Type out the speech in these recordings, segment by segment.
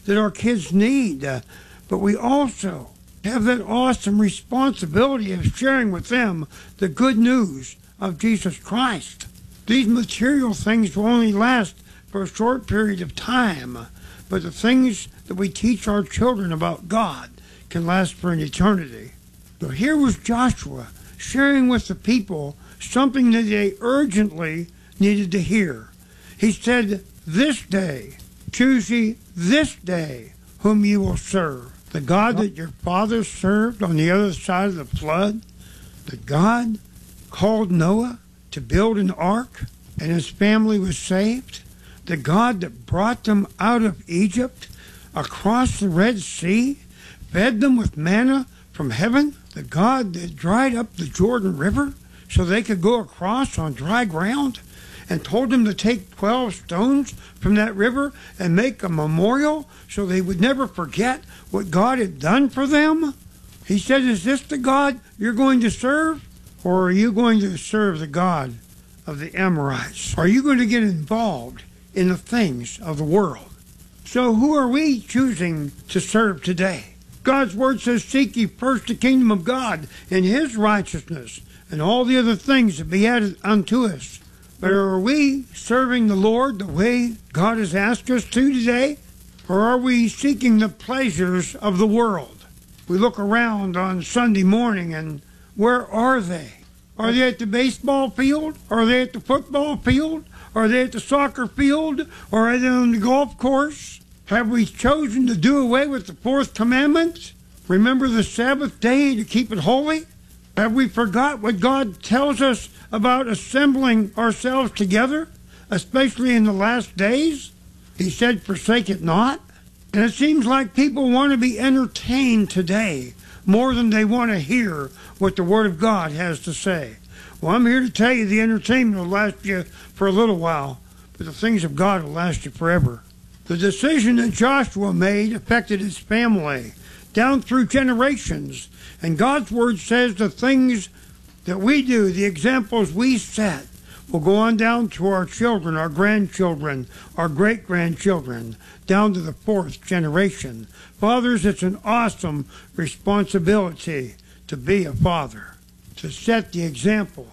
that our kids need. But we also have that awesome responsibility of sharing with them the good news of Jesus Christ. These material things will only last for a short period of time, but the things that we teach our children about God can last for an eternity. So here was Joshua sharing with the people something that they urgently needed to hear. He said, "This day, choose ye this day whom ye will serve. The God that your fathers served on the other side of the flood, the God called Noah to build an ark and his family was saved, the God that brought them out of Egypt across the Red Sea, fed them with manna from heaven, the God that dried up the Jordan River so they could go across on dry ground, and told them to take 12 stones from that river and make a memorial so they would never forget what God had done for them." He said, "Is this the God you're going to serve? Or are you going to serve the God of the Amorites? Are you going to get involved in the things of the world?" So who are we choosing to serve today? God's word says, "Seek ye first the kingdom of God and his righteousness, and all the other things that be added unto us." But are we serving the Lord the way God has asked us to today? Or are we seeking the pleasures of the world? We look around on Sunday morning, and where are they? Are they at the baseball field? Are they at the football field? Are they at the soccer field? Or are they on the golf course? Have we chosen to do away with the fourth commandment? Remember the Sabbath day to keep it holy? Have we forgot what God tells us about assembling ourselves together, especially in the last days? He said, "Forsake it not." And it seems like people want to be entertained today more than they want to hear what the Word of God has to say. Well, I'm here to tell you the entertainment will last you for a little while, but the things of God will last you forever. The decision that Joshua made affected his family down through generations. And God's Word says the things that we do, the examples we set, will go on down to our children, our grandchildren, our great-grandchildren, down to the fourth generation. Fathers, it's an awesome responsibility to be a father, to set the example,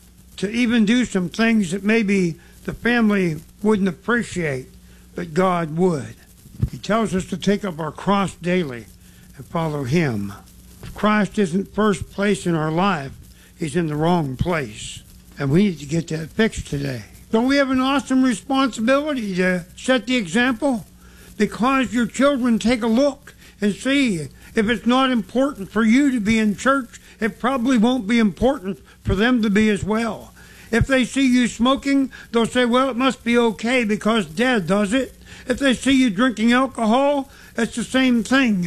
to even do some things that maybe the family wouldn't appreciate, but God would. He tells us to take up our cross daily and follow him. If Christ isn't first place in our life, he's in the wrong place. And we need to get that fixed today. Don't we have an awesome responsibility to set the example? Because your children take a look and see if it's not important for you to be in church, it probably won't be important for them to be as well. If they see you smoking, they'll say, well, it must be okay because Dad does it. If they see you drinking alcohol, it's the same thing.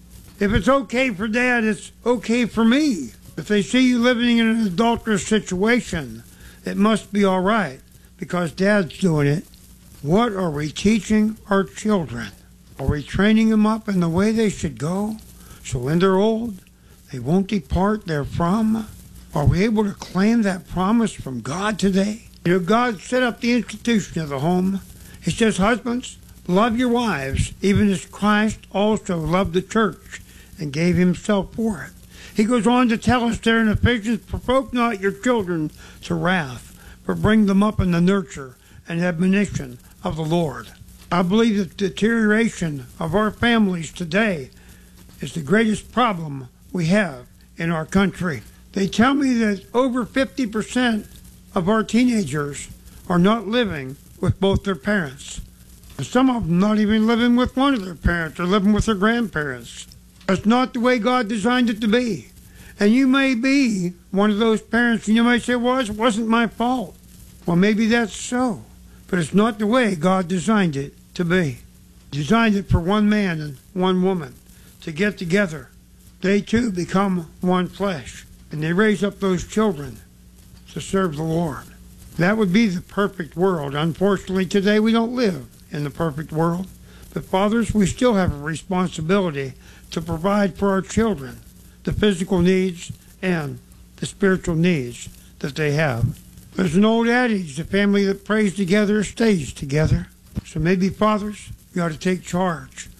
If it's okay for Dad, it's okay for me. If they see you living in an adulterous situation, it must be all right because Dad's doing it. What are we teaching our children? Are we training them up in the way they should go so when they're old, they won't depart therefrom? Are we able to claim that promise from God today? You know, God set up the institution of the home. He says, husbands, love your wives, even as Christ also loved the church and gave himself for it. He goes on to tell us there in Ephesians, provoke not your children to wrath, but bring them up in the nurture and admonition of the Lord. I believe that the deterioration of our families today is the greatest problem we have in our country. They tell me that over 50% of our teenagers are not living with both their parents. And some of them not even living with one of their parents. They're living with their grandparents. That's not the way God designed it to be. And you may be one of those parents, and you may say, well, it wasn't my fault. Well, maybe that's so. But it's not the way God designed it to be. He designed it for one man and one woman to get together. They too become one flesh. And they raise up those children to serve the Lord. That would be the perfect world. Unfortunately, today we don't live in the perfect world. But fathers, we still have a responsibility to provide for our children the physical needs and the spiritual needs that they have. There's an old adage, the family that prays together stays together. So maybe fathers, you ought to take charge